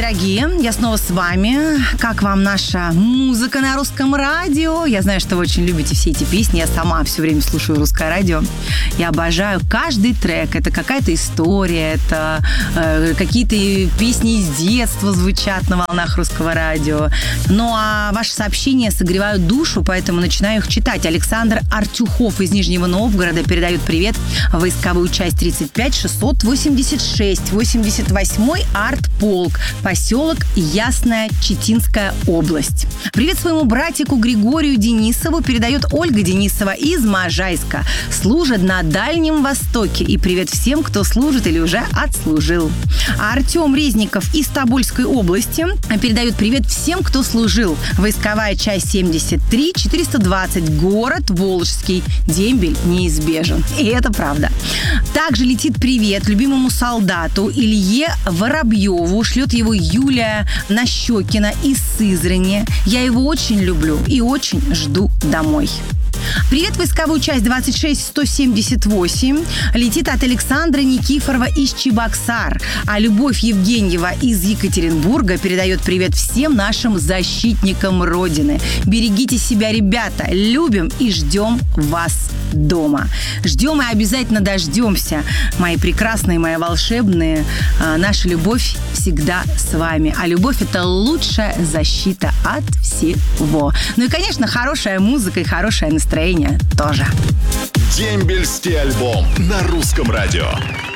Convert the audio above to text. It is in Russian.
дорогие, я снова с вами. Как вам наша музыка на русском радио? Я знаю, что вы очень любите все эти песни. Я сама все время слушаю русское радио. Я обожаю каждый трек. Это какая-то история, это какие-то песни из детства звучат на волнах русского радио. Ну а ваши сообщения согревают душу, поэтому начинаю их читать. Александр Артюхов из Нижнего Новгорода передает привет. Войсковую часть 35 686 88-й артполк, поселок Ясная, Читинская область. Привет своему братику Григорию Денисову передает Ольга Денисова из Можайска. Служит на Дальнем Востоке. И привет всем, кто служит или уже отслужил. А Артем Резников из Тобольской области передает привет всем, кто служил. Войсковая часть 73 420, город Волжский. Дембель неизбежен. И это правда. Также летит привет любимому солдату Илье Воробьеву. Шлет его Юлия Нащекина из Сызрани. Я его очень люблю и очень жду домой. Привет, войсковую часть 26178. Летит от Александра Никифорова из Чебоксар. А Любовь Евгеньева из Екатеринбурга передает привет всем нашим защитникам Родины. Берегите себя, ребята. Любим и ждем вас дома. Ждем и обязательно дождемся. Мои прекрасные, мои волшебные. Наша любовь всегда с вами. А любовь – это лучшая защита от всего. Ну и, конечно, хорошая музыка и хорошее настроение тоже. Дембельский альбом на русском радио.